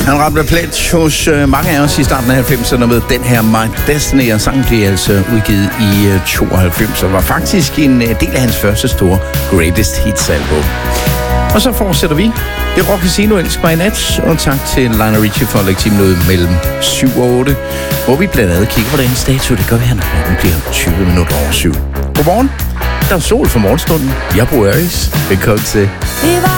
Han ramte plet hos mange af os i starten af 90'erne med den her My Destiny, og sangen blev altså udgivet i 92, og var faktisk en del af hans første store Greatest Hits album. Og så fortsætter vi. Det er Rock Casino, elsk mig i nat, og tak til Lionel Richie for at lægge timen ud mellem 7 og 8, hvor vi blandt andet kigger på dagens dato. Det gør vi her, når den bliver 20 minutter over 7. Godmorgen. Der er sol for morgenstunden. Jeg bor Øris. Velkommen til.